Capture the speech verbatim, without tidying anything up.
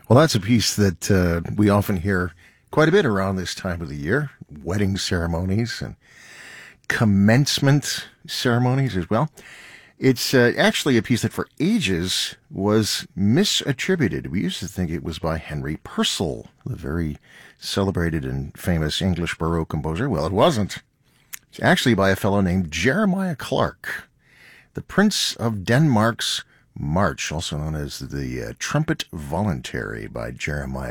Well, that's a piece that uh, we often hear quite a bit around this time of the year. Wedding ceremonies and commencement ceremonies as well. It's uh, actually a piece that for ages was misattributed. We used to think it was by Henry Purcell, the very celebrated and famous English Baroque composer. Well, it wasn't. It's actually by a fellow named Jeremiah Clarke, the Prince of Denmark's March, also known as the uh, Trumpet Voluntary by Jeremiah